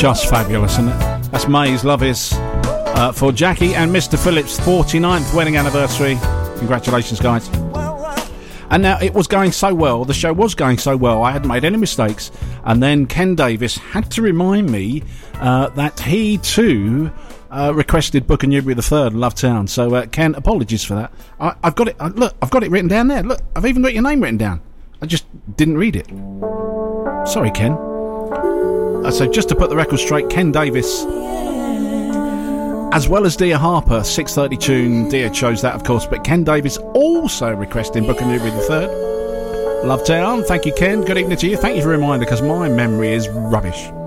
Just fabulous, isn't it? That's May's Love Is for Jackie and Mr. Phillips' 49th wedding anniversary. Congratulations, guys. And now, it was going so well, the show was going so well, I hadn't made any mistakes, and then Ken Davis had to remind me that he too requested Booker Newbery III, Love Town. So Ken, apologies for that. I've got it. Look, I've got it written down there. Look, I've even got your name written down. I just didn't read it. Sorry, Ken. So just to put the record straight, Ken Davis, as well as Dia Harper, 6:30 tune. Dia chose that, of course, but Ken Davis also requesting Booker Newbery III, Love Town. Thank you, Ken. Good evening to you. Thank you for the reminder, because my memory is rubbish.